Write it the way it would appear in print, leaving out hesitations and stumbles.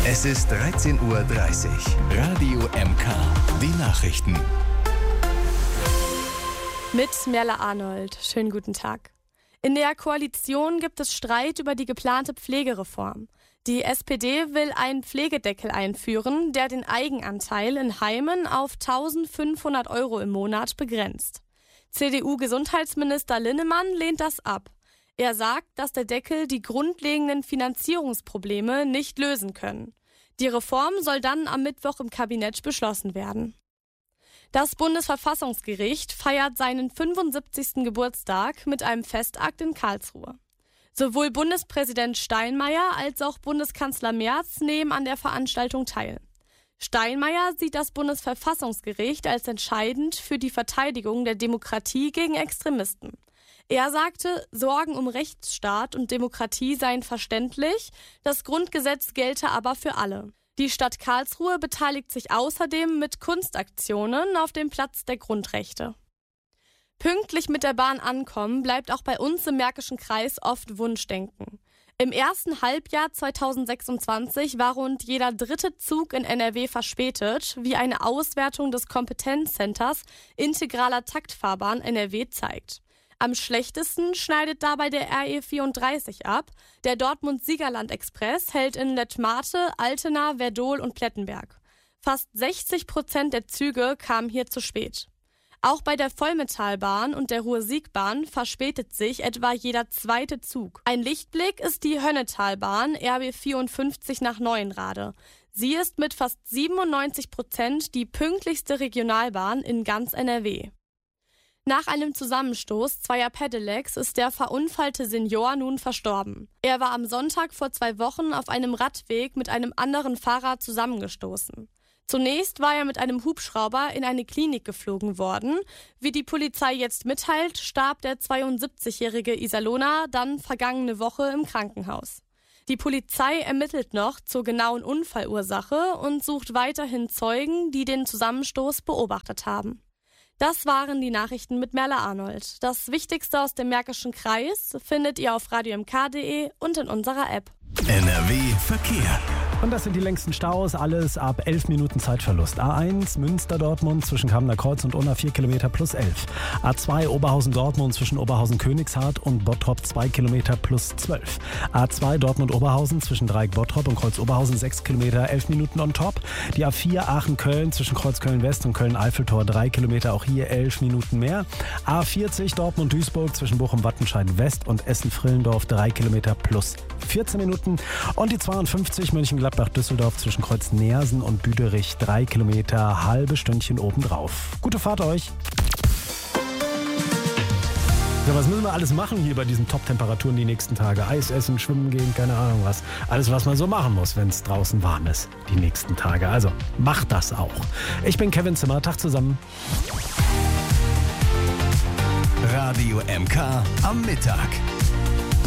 Es ist 13:30 Uhr. Radio MK. Die Nachrichten. Mit Merle Arnold. Schönen guten Tag. In der Koalition gibt es Streit über die geplante Pflegereform. Die SPD will einen Pflegedeckel einführen, der den Eigenanteil in Heimen auf 1.500 € im Monat begrenzt. CDU-Gesundheitsminister Linnemann lehnt das ab. Er sagt, dass der Deckel die grundlegenden Finanzierungsprobleme nicht lösen können. Die Reform soll dann am Mittwoch im Kabinett beschlossen werden. Das Bundesverfassungsgericht feiert seinen 75. Geburtstag mit einem Festakt in Karlsruhe. Sowohl Bundespräsident Steinmeier als auch Bundeskanzler Merz nehmen an der Veranstaltung teil. Steinmeier sieht das Bundesverfassungsgericht als entscheidend für die Verteidigung der Demokratie gegen Extremisten. Er sagte, Sorgen um Rechtsstaat und Demokratie seien verständlich, das Grundgesetz gelte aber für alle. Die Stadt Karlsruhe beteiligt sich außerdem mit Kunstaktionen auf dem Platz der Grundrechte. Pünktlich mit der Bahn ankommen bleibt auch bei uns im Märkischen Kreis oft Wunschdenken. Im ersten Halbjahr 2026 war rund jeder dritte Zug in NRW verspätet, wie eine Auswertung des Kompetenzcenters Integraler Taktfahrbahn NRW zeigt. Am schlechtesten schneidet dabei der RE 34 ab. Der Dortmund-Siegerland-Express hält in Lettmate, Altena, Werdohl und Plettenberg. Fast 60% der Züge kamen hier zu spät. Auch bei der Vollmetallbahn und der Ruhr-Siegbahn verspätet sich etwa jeder zweite Zug. Ein Lichtblick ist die Hönnetalbahn RB 54 nach Neuenrade. Sie ist mit fast 97% die pünktlichste Regionalbahn in ganz NRW. Nach einem Zusammenstoß zweier Pedelecs ist der verunfallte Senior nun verstorben. Er war am Sonntag vor 2 Wochen auf einem Radweg mit einem anderen Fahrer zusammengestoßen. Zunächst war er mit einem Hubschrauber in eine Klinik geflogen worden. Wie die Polizei jetzt mitteilt, starb der 72-jährige Iserlohner dann vergangene Woche im Krankenhaus. Die Polizei ermittelt noch zur genauen Unfallursache und sucht weiterhin Zeugen, die den Zusammenstoß beobachtet haben. Das waren die Nachrichten mit Merle Arnold. Das Wichtigste aus dem Märkischen Kreis findet ihr auf radiomk.de und in unserer App. NRW Verkehr. Und das sind die längsten Staus, alles ab 11 Minuten Zeitverlust. A1 Münster-Dortmund zwischen Kamener Kreuz und Unna 4 Kilometer plus 11. A2 Oberhausen-Dortmund zwischen Oberhausen-Königshardt und Bottrop 2 Kilometer plus 12. A2 Dortmund-Oberhausen zwischen Dreieck Bottrop und Kreuz Oberhausen 6 Kilometer 11 Minuten on top. Die A4 Aachen-Köln zwischen Kreuz Köln-West und Köln-Eiffeltor 3 Kilometer, auch hier 11 Minuten mehr. A40 Dortmund-Duisburg zwischen Bochum-Wattenscheid-West und Essen-Frillendorf 3 Kilometer plus 14 Minuten. Und die 52 Mönchengladbach-Düsseldorf zwischen Kreuz Neersen und Büderich 3 Kilometer, halbe Stündchen obendrauf. Gute Fahrt euch! Ja, was müssen wir alles machen hier bei diesen Top-Temperaturen die nächsten Tage? Eis essen, schwimmen gehen, keine Ahnung was. Alles, was man so machen muss, wenn es draußen warm ist die nächsten Tage. Also macht das auch. Ich bin Kevin Zimmer, Tag zusammen. Radio MK am Mittag.